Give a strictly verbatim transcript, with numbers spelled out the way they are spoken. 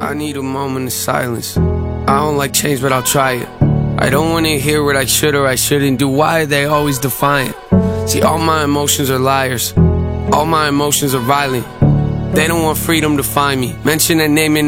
I need a moment of silence. I don't like change, but I'll try it. I don't want to hear what I should or I shouldn't do. Why are they always defiant? See, all my emotions are liars. All my emotions are violent. They don't want freedom to find me. Mention a name and